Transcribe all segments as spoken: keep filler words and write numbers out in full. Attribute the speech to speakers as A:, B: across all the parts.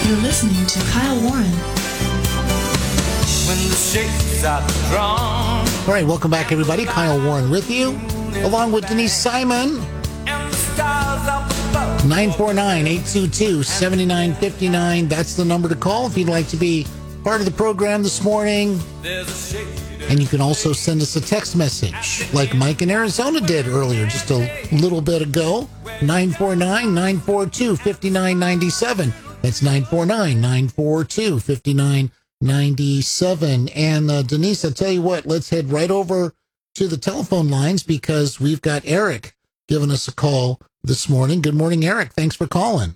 A: You're listening to Kyle Warren.
B: When the shakes are drawn.
C: All right, welcome back, everybody. Kyle Warren with you, along with Denise Simon. nine four nine, eight two two, seven nine five nine. That's the number to call if you'd like to be part of the program this morning. And you can also send us a text message like Mike in Arizona did earlier, just a little bit ago. nine four nine, nine four two, five nine nine seven. That's nine four nine, nine four two, five nine nine seven. And uh, Denise, I'll tell you what, let's head right over to the telephone lines because we've got Eric giving us a call this morning. Good morning, Eric. Thanks for calling.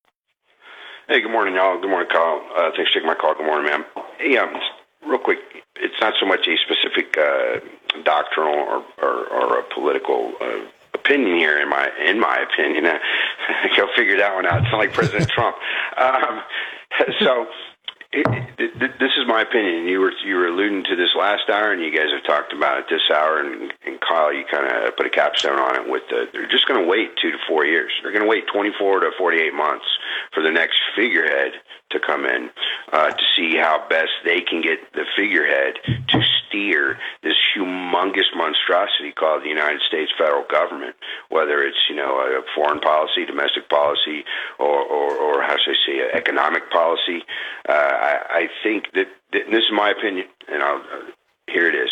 D: Hey, good morning, y'all. Good morning, Kyle. Uh, thanks for taking my call. Good morning, ma'am. Hey, um, real quick, it's not so much a specific uh, doctrinal or, or, or a political uh, opinion here, in my in my opinion. Go figure that one out. It's not like President Trump. Um, so it, it, this is my opinion. You were you were alluding to this last hour, and you guys have talked about it this hour. And, and Kyle, you kind of put a capstone on it with the, they're just going to wait two to four years. They're going to wait twenty-four to forty-eight months for the next figurehead to come in uh, to see how best they can get the figurehead to steer this humongous monstrosity called the United States federal government, whether it's, you know, a foreign policy, domestic policy, or, or, or how should I say, economic policy. Uh, I, I think that, that this is my opinion, and I'll, uh, here it is.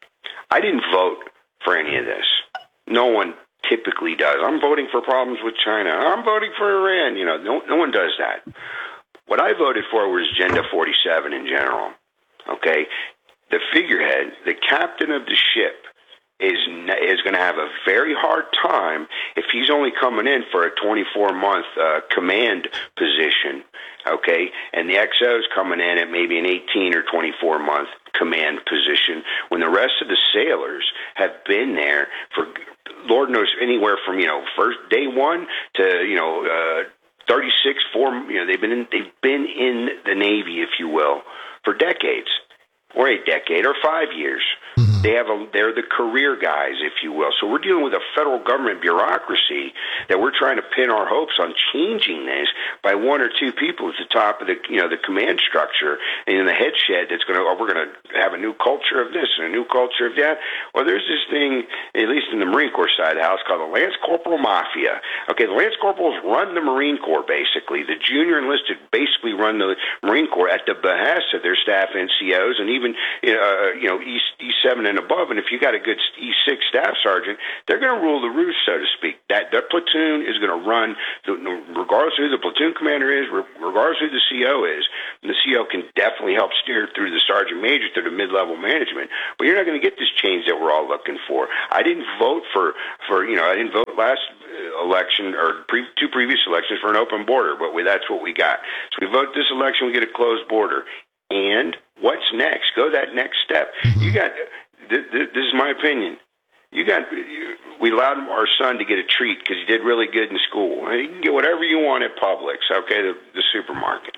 D: I didn't vote for any of this. No one typically does. I'm voting for problems with China. I'm voting for Iran. You know, no, no one does that. What I voted for was Agenda forty-seven in general, okay? The figurehead, the captain of the ship, is is going to have a very hard time if he's only coming in for a twenty-four month uh, command position, okay? And the X O's coming in at maybe an eighteen or twenty-four month command position when the rest of the sailors have been there for Lord knows anywhere from, you know, first day one to, you know, uh, thirty-six, four, you know, they've been in, they've been in the Navy, if you will, for decades, or a decade, or five years. Mm-hmm. They have a, they're the career guys, if you will. So we're dealing with a federal government bureaucracy that we're trying to pin our hopes on changing this by one or two people at the top of the, you know, the command structure and in the head shed that's going to, oh, we're going to have a new culture of this and a new culture of that. Well, there's this thing, at least in the Marine Corps side of the house, called the Lance Corporal Mafia. Okay, the Lance Corporals run the Marine Corps, basically. The junior enlisted basically run the Marine Corps at the behest of their staff N C Os and even, uh, you know, E seven and above. And if you got a good E six staff sergeant, they're going to rule the roost, so to speak. That their platoon is going to run, the, regardless of who the platoon commander is, regardless of who the C O is. And the C O can definitely help steer through the sergeant major through the mid-level management. But you're not going to get this change that we're all looking for. I didn't vote for, for you know, I didn't vote last election or pre, two previous elections for an open border, but we, that's what we got. So we vote this election, we get a closed border. And what's next? Go that next step. You got, th- th- this is my opinion. You got, we allowed our son to get a treat because he did really good in school. You can get whatever you want at Publix, okay, the, the supermarket.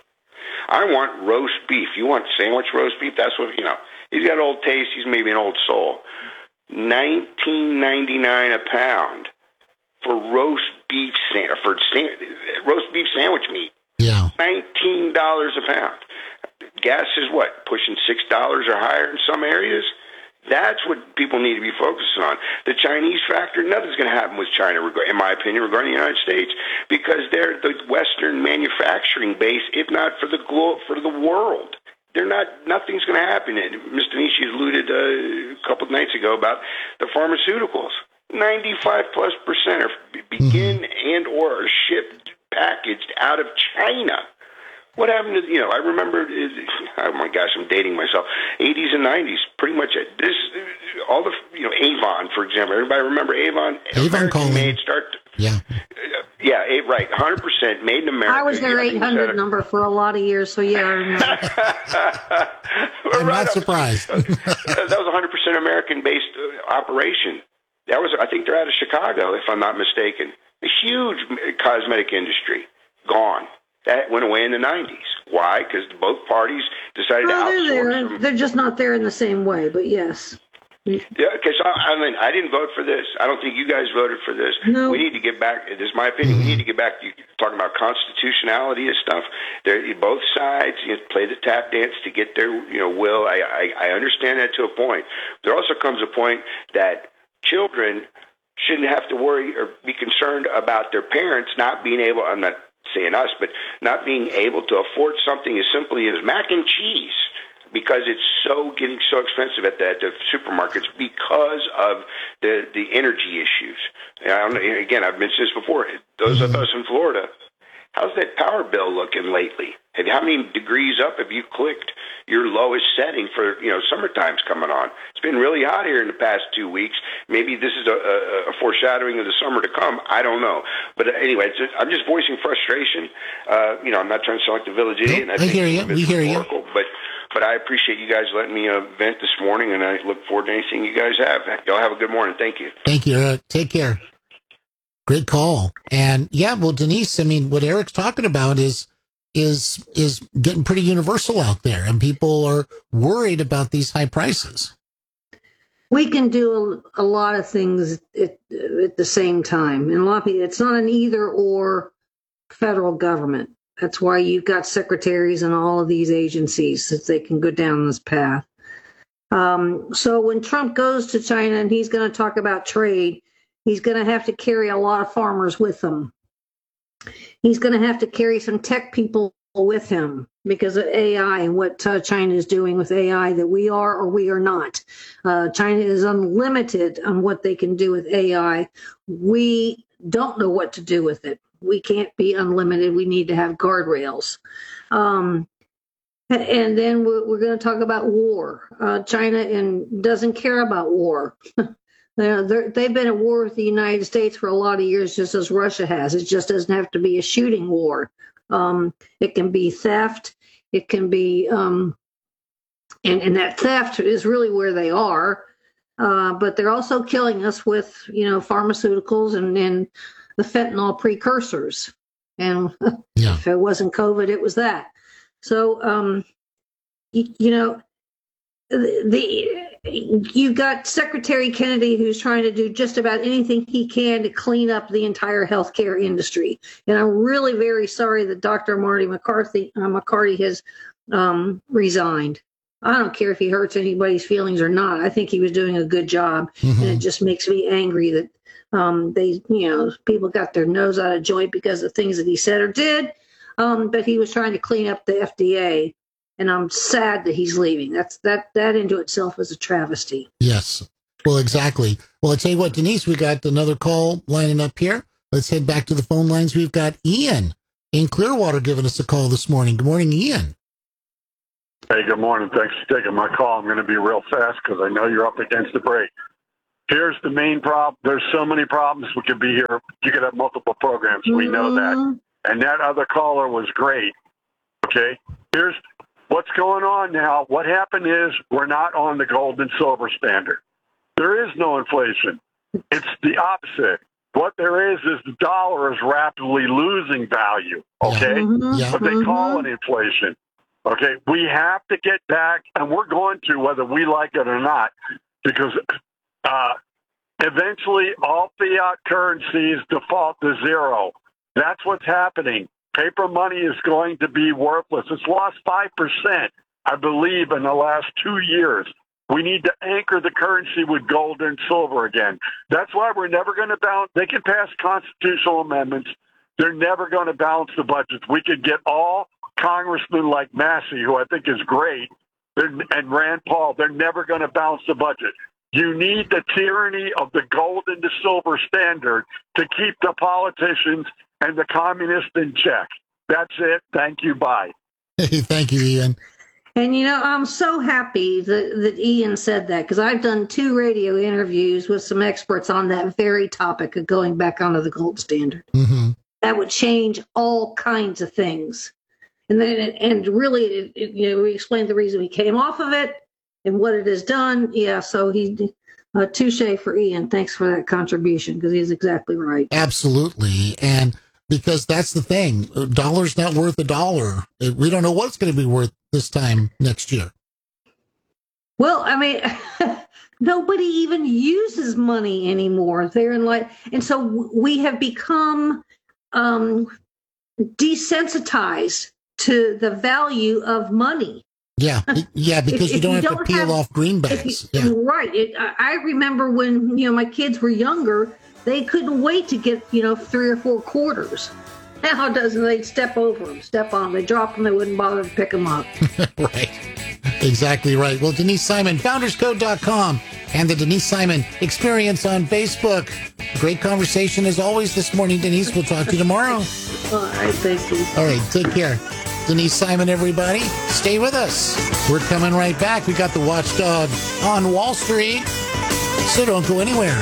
D: I want roast beef. You want sandwich roast beef? That's what, you know, he's got old taste. He's maybe an old soul. nineteen ninety-nine a pound for roast beef, for roast beef sandwich meat.
C: Yeah.
D: nineteen dollars a pound. Gas is what, pushing six dollars or higher in some areas? That's what people need to be focusing on. The Chinese factor, nothing's going to happen with China, in my opinion, regarding the United States, because they're the Western manufacturing base, if not for the glo- for the world. They're not. Nothing's going to happen. Mister Nishi alluded uh, a couple of nights ago about the pharmaceuticals. ninety-five plus percent are begin and or are shipped, packaged out of China. What happened to, you know, I remember, oh my gosh, I'm dating myself, eighties and nineties, pretty much it. This, all the, you know, Avon, for example. Everybody remember Avon?
C: Avon calling.
D: Made, start,
C: yeah.
D: Uh, yeah, it, right, one hundred percent made in America.
E: I was their eight hundred number for a lot of years, so yeah, I remember.
C: I'm
D: right,
C: not surprised.
D: that was a one hundred percent American-based uh, operation. That was, I think they're out of Chicago, if I'm not mistaken. A huge cosmetic industry, gone. That went away in the nineties. Why? Because both parties decided
E: well,
D: to outsource
E: they're there.
D: them.
E: They're just not there in the same way, but yes.
D: Yeah, because I, I mean, I didn't vote for this. I don't think you guys voted for this.
E: No.
D: We need to get back. This is my opinion. We need to get back to talking about constitutionality and stuff. There, both sides you know, play the tap dance to get their you know will. I, I I understand that to a point. There also comes a point that children shouldn't have to worry or be concerned about their parents not being able. I'm not saying us, but not being able to afford something as simply as mac and cheese. Because it's so getting so expensive at the, at the supermarkets because of the, the energy issues. And I don't, again, I've mentioned this before. Those of us in Florida, how's that power bill looking lately? Have, how many degrees up have you clicked your lowest setting for, you know, summertime's coming on? It's been really hot here in the past two weeks. Maybe this is a, a, a foreshadowing of the summer to come. I don't know. But anyway, it's just, I'm just voicing frustration. Uh, you know, I'm not trying to sound like the village idiot.
C: Nope, I, I hear you. We hear you.
D: But But I appreciate you guys letting me uh, vent this morning, and I look forward to anything you guys have. Y'all have a good morning. Thank you.
C: Thank you, Eric. Take care. Great call. And yeah, well, Denise, I mean, what Eric's talking about is is is getting pretty universal out there, and people are worried about these high prices.
E: We can do a, a lot of things at, at the same time. And a lot of people, it's not an either or federal government. That's why you've got secretaries in all of these agencies, so they can go down this path. Um, so when Trump goes to China and he's going to talk about trade, he's going to have to carry a lot of farmers with him. He's going to have to carry some tech people with him because of A I and what uh, China is doing with A I that we are or we are not. Uh, China is unlimited on what they can do with A I. We don't know what to do with it. We can't be unlimited. We need to have guardrails. Um, and then we're, we're going to talk about war. Uh, China and doesn't care about war. they're, they've been at war with the United States for a lot of years, just as Russia has. It just doesn't have to be a shooting war. Um, it can be theft. It can be, um, and, and that theft is really where they are. Uh, but they're also killing us with, you know, pharmaceuticals and, and the fentanyl precursors. And yeah. If it wasn't COVID, it was that. So, um, you, you know, the, the you've got Secretary Kennedy who's trying to do just about anything he can to clean up the entire healthcare industry. And I'm really very sorry that Doctor Marty McCarthy, uh, McCarty has um, resigned. I don't care if he hurts anybody's feelings or not. I think he was doing a good job. Mm-hmm. And it just makes me angry that um, they, you know, people got their nose out of joint because of things that he said or did. Um, but he was trying to clean up the F D A. And I'm sad that he's leaving. That's that that into itself is a travesty.
C: Yes. Well, exactly. Well, I'll tell you what, Denise, we got another call lining up here. Let's head back to the phone lines. We've got Ian in Clearwater giving us a call this morning. Good morning, Ian.
F: Hey, good morning. Thanks for taking my call. I'm going to be real fast because I know you're up against the break. Here's the main problem. There's so many problems. We could be here. You could have multiple programs. We know that. And that other caller was great. Okay. Here's what's going on now. What happened is we're not on the gold and silver standard. There is no inflation. It's the opposite. What there is is the dollar is rapidly losing value. Okay.
C: Mm-hmm. Yeah.
F: But they
E: Mm-hmm.
F: call it inflation. Okay, we have to get back, and we're going to, whether we like it or not, because uh, eventually all fiat currencies default to zero. That's what's happening. Paper money is going to be worthless. It's lost five percent, I believe, in the last two years. We need to anchor the currency with gold and silver again. That's why we're never going to balance. They can pass constitutional amendments. They're never going to balance the budgets. We could get all congressmen like Massey, who I think is great, and Rand Paul. They're never going to balance the budget. You need the tyranny of the gold and the silver standard to keep the politicians and the communists in check. That's it. Thank you. Bye.
C: Thank you, Ian.
E: And, you know, I'm so happy that, that Ian said that, because I've done two radio interviews with some experts on that very topic of going back onto the gold standard.
C: Mm-hmm.
E: That would change all kinds of things. And then, and really, it, it, you know, we explained the reason we came off of it and what it has done. Yeah, so he, uh, touche for Ian. Thanks for that contribution, because he's exactly right.
C: Absolutely. And because that's the thing, a dollar's not worth a dollar. We don't know what it's going to be worth this time next year.
E: Well, I mean, nobody even uses money anymore. They're in like, and so we have become um, desensitized to the value of money.
C: Yeah, yeah, because
E: if,
C: you don't
E: you
C: have
E: don't
C: to peel
E: have,
C: off greenbacks.
E: You,
C: yeah.
E: Right. It, I remember when, you know, my kids were younger, they couldn't wait to get, you know, three or four quarters. Now it doesn't. They'd step over them, step on them, they drop them, they wouldn't bother to pick them up.
C: Right. Exactly right. Well, Denise Simon, founders code dot com and the Denise Simon Experience on Facebook. Great conversation as always this morning, Denise. We'll talk to you tomorrow.
E: All right. Thank you.
C: All right. Take care. Denise Simon, everybody. Stay with us. We're coming right back. We got the Watchdog on Wall Street. So don't go anywhere.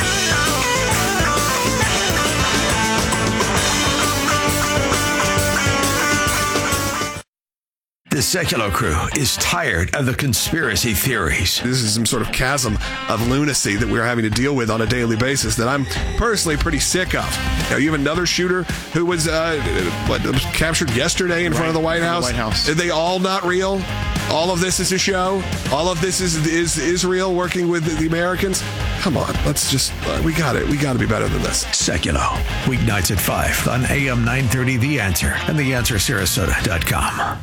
G: The Secular Crew is tired of the conspiracy theories.
H: This is some sort of chasm of lunacy that we're having to deal with on a daily basis that I'm personally pretty sick of. Now, you have another shooter who was, uh, what, was captured yesterday in right. front of the White House.
I: The White House.
H: Are they all not real? All of this is a show? All of this is is Israel working with the Americans? Come on, let's just, uh, we got it. We got to be better than this.
G: Secular, weeknights at five on A M nine thirty The Answer and the answer sarasota dot com.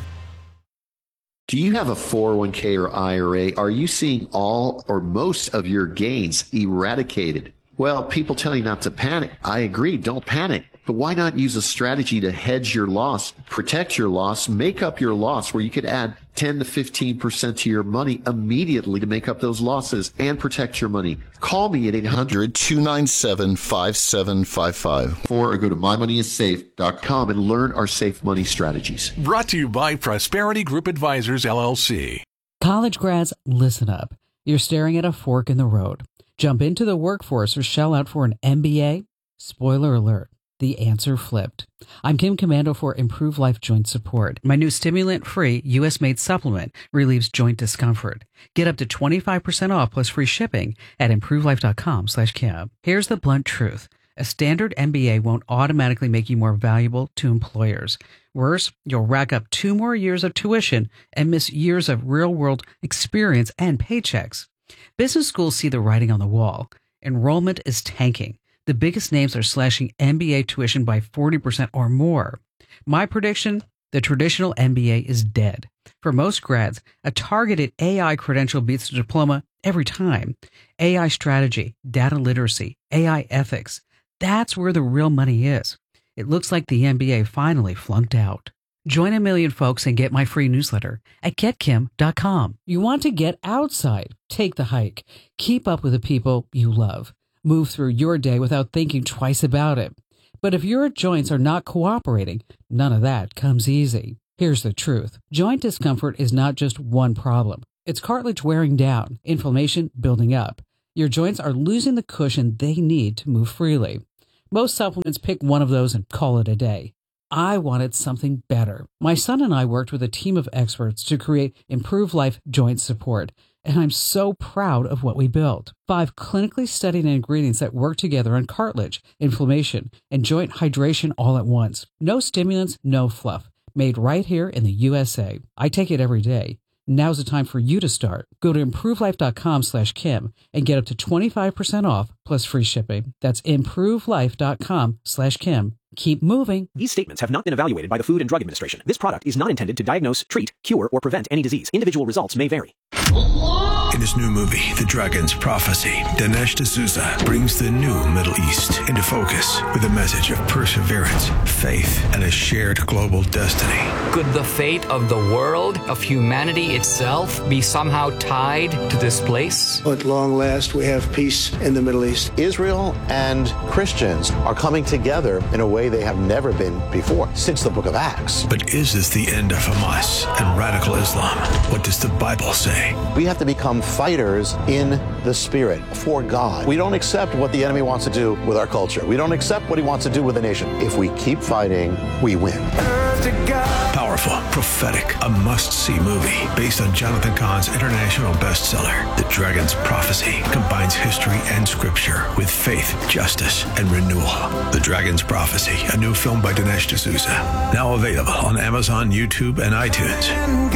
J: Do you have a four oh one k or I R A? Are you seeing all or most of your gains eradicated? Well, people tell you not to panic. I agree, don't panic. But why not use a strategy to hedge your loss, protect your loss, make up your loss, where you could add ten to fifteen percent to your money immediately to make up those losses and protect your money? Call me at eight hundred, two nine seven, five seven five five or go to my money is safe dot com and learn our safe money strategies.
K: Brought to you by Prosperity Group Advisors, L L C.
L: College grads, listen up. You're staring at a fork in the road. Jump into the workforce or shell out for an M B A? Spoiler alert. The answer flipped. I'm Kim Commando for Improve Life Joint Support. My new stimulant-free, U S-made supplement relieves joint discomfort. Get up to twenty-five percent off plus free shipping at improvelife.com slash Kim. Here's the blunt truth. A standard M B A won't automatically make you more valuable to employers. Worse, you'll rack up two more years of tuition and miss years of real-world experience and paychecks. Business schools see the writing on the wall. Enrollment is tanking. The biggest names are slashing M B A tuition by forty percent or more. My prediction, the traditional M B A is dead. For most grads, a targeted A I credential beats the diploma every time. A I strategy, data literacy, A I ethics, that's where the real money is. It looks like the M B A finally flunked out. Join a million folks and get my free newsletter at get kim dot com. You want to get outside, take the hike, keep up with the people you love. Move through your day without thinking twice about it. But if your joints are not cooperating, none of that comes easy. Here's the truth. Joint discomfort is not just one problem. It's cartilage wearing down, inflammation building up. Your joints are losing the cushion they need to move freely. Most supplements pick one of those and call it a day. I wanted something better. My son and I worked with a team of experts to create Improve Life Joint Support, and I'm so proud of what we built. Five clinically studied ingredients that work together on cartilage, inflammation, and joint hydration all at once. No stimulants, no fluff. Made right here in the U S A. I take it every day. Now's the time for you to start. Go to improvelife.com slash Kim and get up to twenty-five percent off plus free shipping. That's improvelife.com slash Kim. Keep moving.
M: These statements have not been evaluated by the Food and Drug Administration. This product is not intended to diagnose, treat, cure, or prevent any disease. Individual results may vary.
G: In his new movie, The Dragon's Prophecy, Dinesh D'Souza brings the new Middle East into focus with a message of perseverance, faith, and a shared global destiny.
N: Could the fate of the world, of humanity itself, be somehow tied to this place?
O: At long last, we have peace in the Middle East.
P: Israel and Christians are coming together in a way they have never been before, since the book of Acts.
G: But is this the end of Hamas and radical Islam? What does the Bible say?
P: We have to become fighters in the spirit for God. We don't accept what the enemy wants to do with our culture. We don't accept what he wants to do with the nation. If we keep fighting, we win.
G: Powerful, prophetic, a must-see movie based on Jonathan Cahn's international bestseller, The Dragon's Prophecy, combines history and scripture with faith, justice, and renewal. The Dragon's Prophecy, a new film by Dinesh D'Souza, now available on Amazon, YouTube, and iTunes.